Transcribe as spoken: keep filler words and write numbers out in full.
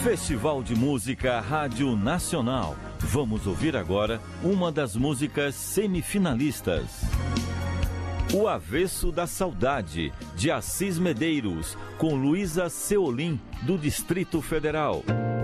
Festival de Música Rádio Nacional. Vamos ouvir agora uma das músicas semifinalistas. O Avesso da Saudade, de Assis Medeiros, com Luísa Seolim, do Distrito Federal.